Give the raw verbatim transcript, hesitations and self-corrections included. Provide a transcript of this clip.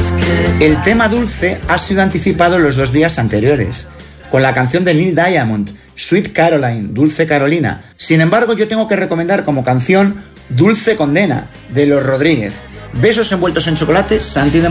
El tema Dulce ha sido anticipado los dos días anteriores, con la canción de Neil Diamond, Sweet Caroline, Dulce Carolina. Sin embargo, yo tengo que recomendar como canción Dulce Condena, de Los Rodríguez. Besos envueltos en chocolate, Santi de